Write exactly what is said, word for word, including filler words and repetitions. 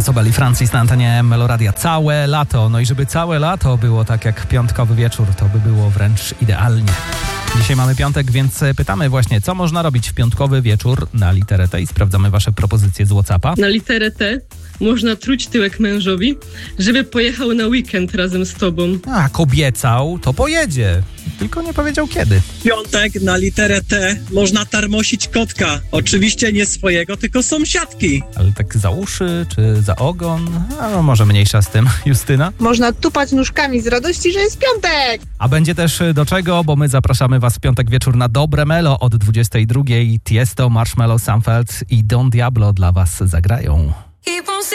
Tiesto, Sobel i Francis na antenie Meloradia. Całe lato. No i żeby całe lato było tak jak piątkowy wieczór, to by było wręcz idealnie. Dzisiaj mamy piątek, więc pytamy właśnie, co można robić w piątkowy wieczór na literę T i sprawdzamy wasze propozycje z WhatsAppa. Na literę T można truć tyłek mężowi, żeby pojechał na weekend razem z tobą. A, obiecał, to pojedzie. Tylko nie powiedział kiedy. Piątek na literę T można tarmosić kotka. Oczywiście nie swojego, tylko sąsiadki. Ale tak za uszy, czy za ogon? A no może mniejsza z tym. Justyna? Można tupać nóżkami z radości, że jest piątek! A będzie też do czego, bo my zapraszamy was w piątek wieczór na Dobre Melo od dwudziestej drugiej. Tiesto, Marshmello, Sam Feld i Don Diablo dla was zagrają.